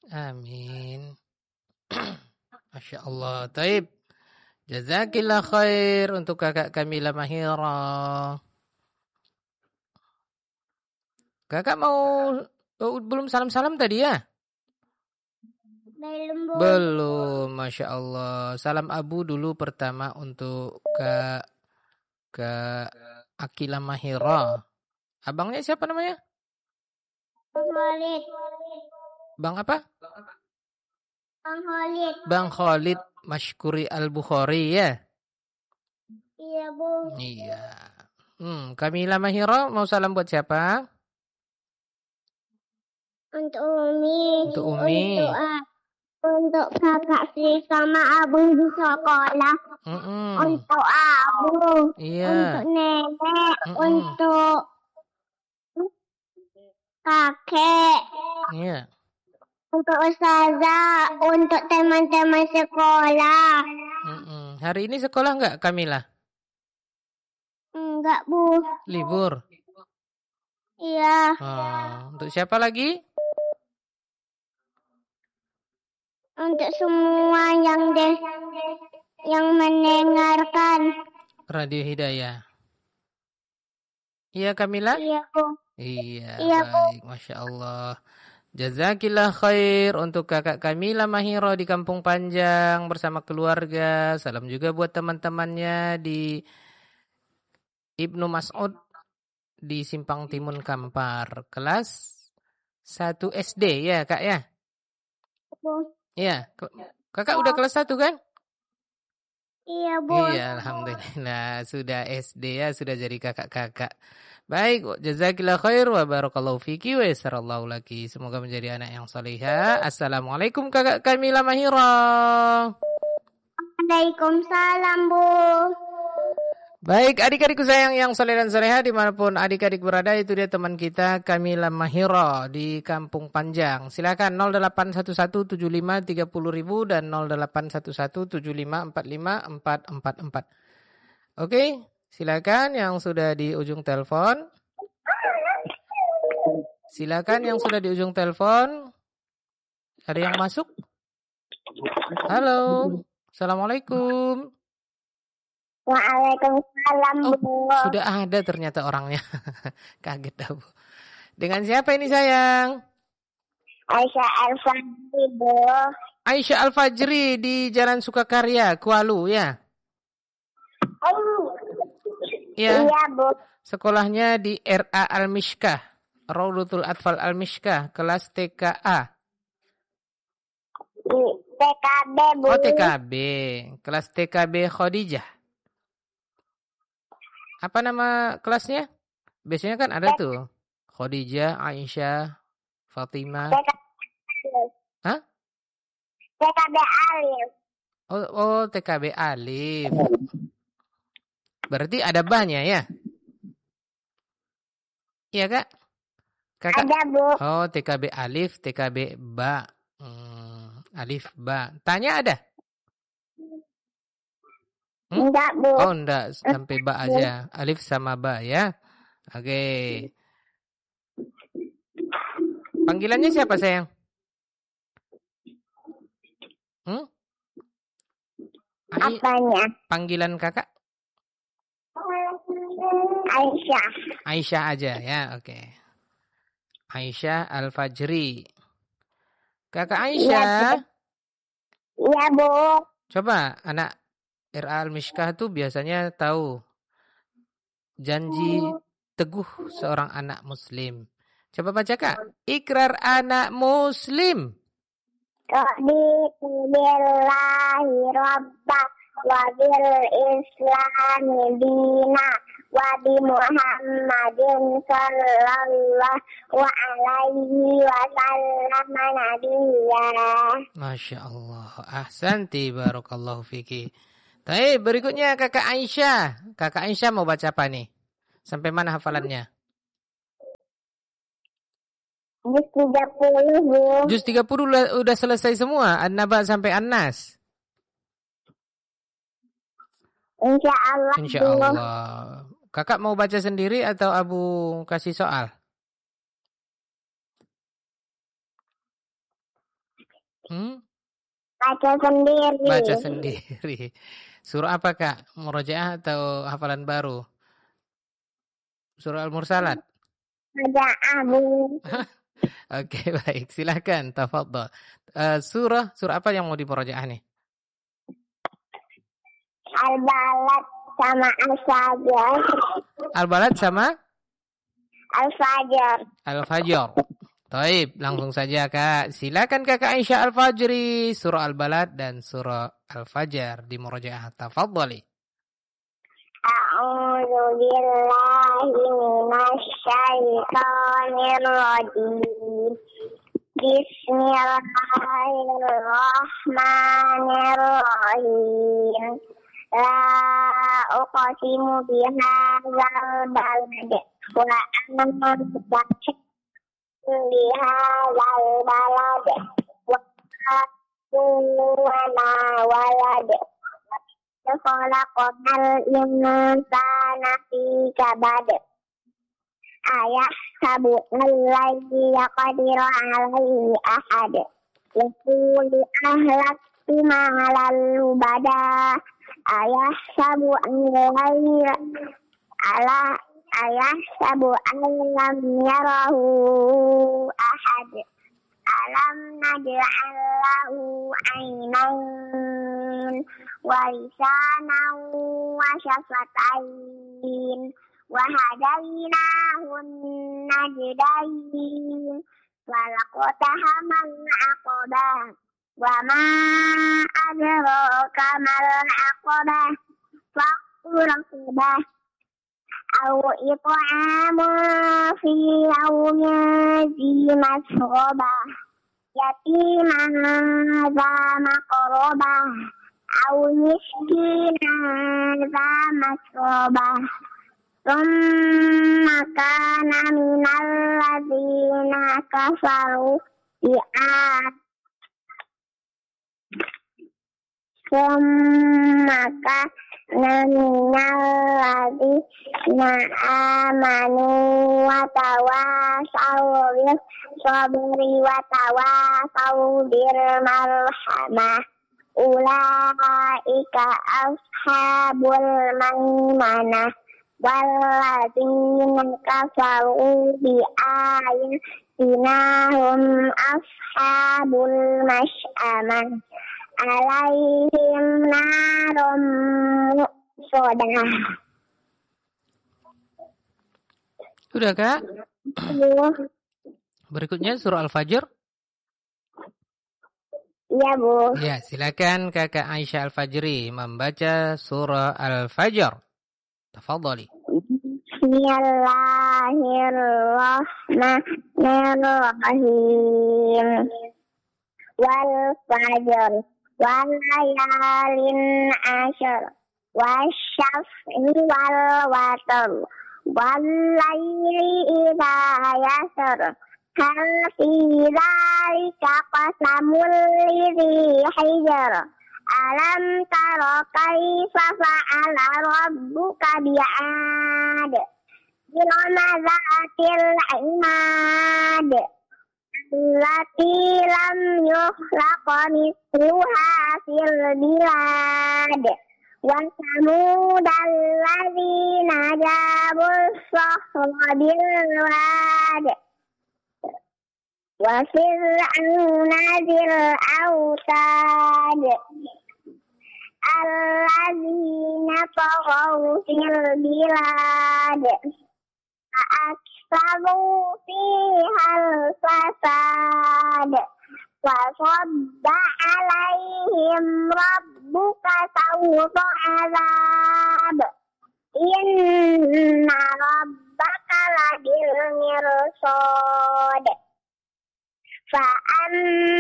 Amin. Masya Allah. Taib. Jazakillah khair untuk kakak Kamila Mahira. Kakak mau belum salam-salam tadi ya? Belum, Masya Allah. Salam Abu dulu pertama untuk Kak Akila Mahira. Abangnya siapa namanya? Bang Khalid. Bang apa? Bang Khalid. Bang Khalid Mashkuri Al-Bukhari ya? Iya, Bu. Iya. Kamila Mahira mau salam buat siapa? Untuk Umi. Untuk Umi. Untuk kakak Sri sama Abu di sekolah. Untuk Abu. Iya. Untuk nenek. Untuk kakek. Iya. Untuk ustazah. Untuk teman-teman sekolah. Hari ini sekolah enggak Kamila? Enggak, Bu. Libur? Iya. Untuk siapa lagi? Untuk semua yang mendengarkan Radio Hidayah. Iya Kamila? Iya, Bu. Iya, Bu. baik. Masya Allah. Jazakillah khair untuk kakak Kamila Mahira di Kampung Panjang bersama keluarga. Salam juga buat teman-temannya di Ibnu Mas'ud di Simpang Timun Kampar. Kelas 1 SD ya kak ya? Bu. Iya. Kakak udah kelas 1 kan? Iya, Bu. Iya, alhamdulillah. Sudah SD ya, sudah jadi kakak-kakak. Baik, jazakillah khair wa barakallahu fiki wa yassarallahu laki. Semoga menjadi anak yang salihah. Assalamualaikum kakak Kamila Mahira. Waalaikumsalam, Bu. Baik, adik-adikku sayang yang saleh dan salehah dimanapun adik-adik berada, itu dia teman kita Kamila Mahira di Kampung Panjang. Silakan 08117530.000 dan 0811754544. Oke, silakan yang sudah di ujung telepon. Silakan yang sudah di ujung telepon. Ada yang masuk? Halo. Assalamualaikum. Waalaikumsalam, Bu. Sudah ada ternyata orangnya. Kaget dah, Bu. Dengan siapa ini sayang? Aisyah Al-Fajri, Bu. Aisyah Al-Fajri di Jalan Sukakarya, Kualu ya? Iya, Bu. Sekolahnya di RA Al-Mishkah, Raudhatul Atfal Al-Mishkah, kelas TKA. TKB, Bu. Oh, TKB. Kelas TKB Khadijah. Apa nama kelasnya? Biasanya kan ada tuh. Khadijah, Aisyah, Fatimah. Hah? TKB Alif. Oh, TKB Alif. Berarti ada bahnya ya? Iya, Kak? Kakak? Ada, Bu. Oh, TKB Alif, TKB Ba. Alif, Ba. Tanya ada? Enggak, Bu. Oh, enggak. Sampai Ba aja. Alif sama Ba ya. Oke. Panggilannya siapa, sayang? Apanya? Panggilan kakak? Aisyah. Aisyah aja ya, oke. Aisyah Al-Fajri. Kakak Aisyah. Iya, Bu. Coba anak RA Al-Mishkah tuh biasanya tahu janji teguh seorang anak muslim. Coba baca Kak. Ikrar anak muslim. Raditu billahi rabba wa bil islami dina wa bi Muhammadin sallallahu alaihi wasallam nabiyya. Masya Allah. Ahsanti barakallahu fiki. Baik, berikutnya kakak Aisyah. Kakak Aisyah mau baca apa nih? Sampai mana hafalannya? Juz 30, Bu. Juz 30 udah selesai semua. An-Naba sampai An-Nas. Insyaallah. Insyaallah. Kakak mau baca sendiri atau Abu kasih soal? Baca sendiri. Baca sendiri. Surah apa Kak? Murojaah atau hafalan baru? Surah Al-Mursalat? Murojaah, Bu. Oke, baik. Silakan, tafadhol. Surah apa yang mau dimurojaah nih? Al-Balad sama Al-Fajr. Al-Balad sama? Al-Fajr. Al-Fajr. Taib, langsung saja Kak. Silakan Kakak Aisyah Al-Fajri, surah Al-Balad dan surah Al-Fajr di murojaah. Tafadhali. A'udzu billahi minasy syaithanir rajim. Bismillahirrahmanirrahim. La uqsimu bihadzal balad wa anna bihadzal balad wa wala walad. Khalaqal insana fi kabad. Ayah sabu alaihi yaqdiru alaihi ahad. Yaqulu ahlaktu ma'alal lubada. Ayah sabu alaihi ayah sabu alam yarahu ahad. Alam naj'al lahu aynain wa lisanan wa syafatain wa hadainahun najdain walaqtahamal aqabah wa ma adraka mal aqabah faquraqabah aw it'amun fi yawmin zi masghobah yatiman za maqrobah aw miskinan za masghobah thumma kana minal ladzina kafaru bi'at thumma kana minal ladzina amanu wa tawasaw bis sabri wa tawasaw bil marhamah ulaika ashabul maimanah walladzina kafaru bi ayatina hum ashabul masy'amah alaihim narum muqsadah. Sudah Kak? Berikutnya surah Al-Fajr. Iya, Bu. Ya, silakan Kakak Aisyah Al-Fajri membaca surah Al-Fajr. Tafadhali. Bismillahirrahmanirrahim. Wal fajr wal layalin ashr wasyaf'i wal watr wal laili idza yasr hal fi dzalika qasamul lidzi hijr alam tara kaifa fa'ala rabbuka bi'ad irama dzatil imad allati lam yukhlaq mithluha fil bilad wa samud alladzina jabul sakhra bil wad wa fir'auna dzil autad alladzina taghaw fil bilad فأكثروا فيها الفساد فصب عليهم ربك سوط عذاب إن ربك لبالمرصاد فأما